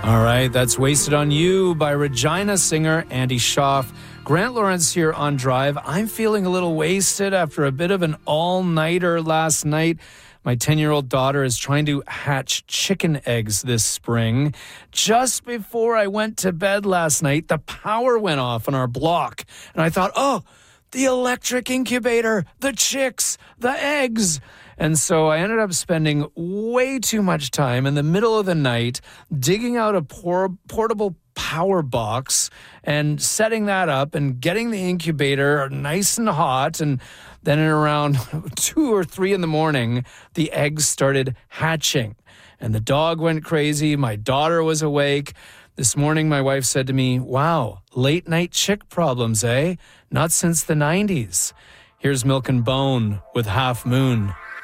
All right, that's Wasted on You by Regina singer Andy Schaaf. Grant Lawrence here on Drive. I'm feeling a little wasted after a bit of an all-nighter last night. My 10-year-old daughter is trying to hatch chicken eggs this spring. Just before I went to bed last night, the power went off on our block. And I thought, oh, the electric incubator, the chicks, the eggs. And so I ended up spending way too much time in the middle of the night digging out a portable power box and setting that up and getting the incubator nice and hot. And then at around 2 or 3 in the morning, the eggs started hatching. And the dog went crazy. My daughter was awake. This morning, my wife said to me, wow, late night chick problems, eh? Not since the 90s. Here's Milk and Bone with Half Moon.